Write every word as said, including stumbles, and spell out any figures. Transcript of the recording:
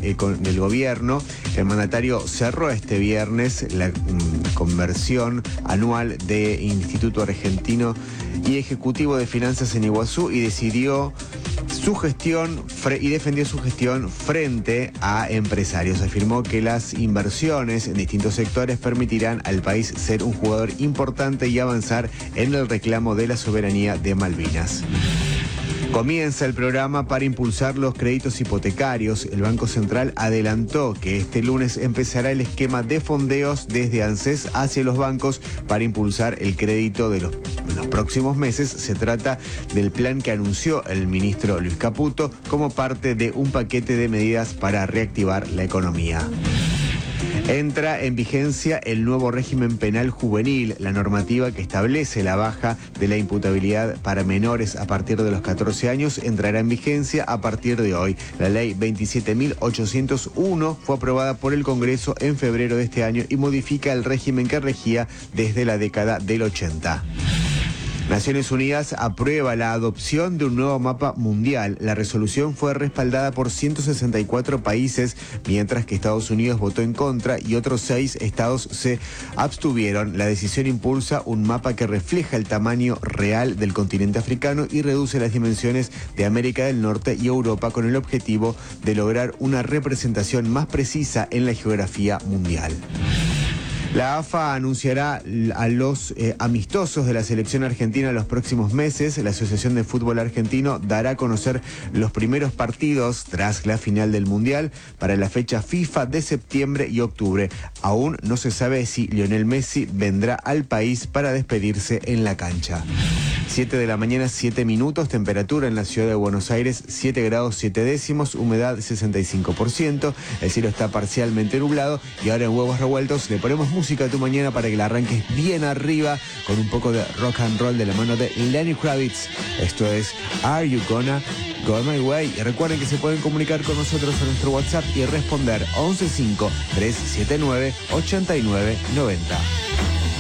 eh, con, del gobierno. El mandatario cerró este viernes la mm, conversión anual de Instituto Argentino y Ejecutivo de Finanzas en Iguazú y decidió su gestión y defendió su gestión frente a empresarios. Afirmó que las inversiones en distintos sectores permitirán al país ser un jugador importante y avanzar en el reclamo de la soberanía de Malvinas. Comienza el programa para impulsar los créditos hipotecarios. El Banco Central adelantó que este lunes empezará el esquema de fondeos desde ANSES hacia los bancos para impulsar el crédito de los, de los próximos meses. Se trata del plan que anunció el ministro Luis Caputo como parte de un paquete de medidas para reactivar la economía. Entra en vigencia el nuevo régimen penal juvenil, la normativa que establece la baja de la imputabilidad para menores a partir de los catorce años entrará en vigencia a partir de hoy. La ley veintisiete mil ochocientos uno fue aprobada por el Congreso en febrero de este año y modifica el régimen que regía desde la década del ochenta. Naciones Unidas aprueba la adopción de un nuevo mapa mundial. La resolución fue respaldada por ciento sesenta y cuatro países, mientras que Estados Unidos votó en contra y otros seis estados se abstuvieron. La decisión impulsa un mapa que refleja el tamaño real del continente africano y reduce las dimensiones de América del Norte y Europa con el objetivo de lograr una representación más precisa en la geografía mundial. La A F A anunciará a los eh, amistosos de la selección argentina los próximos meses. La Asociación de Fútbol Argentino dará a conocer los primeros partidos tras la final del Mundial para la fecha FIFA de septiembre y octubre. Aún no se sabe si Lionel Messi vendrá al país para despedirse en la cancha. siete de la mañana, siete minutos, temperatura en la ciudad de Buenos Aires, siete grados siete décimos, humedad sesenta y cinco por ciento, el cielo está parcialmente nublado y ahora en Huevos Revueltos le ponemos música a tu mañana para que la arranques bien arriba con un poco de rock and roll de la mano de Lenny Kravitz. Esto es Are You Gonna Go My Way. Y recuerden que se pueden comunicar con nosotros a nuestro WhatsApp y responder once cinco, tres siete nueve, ochenta y nueve noventa.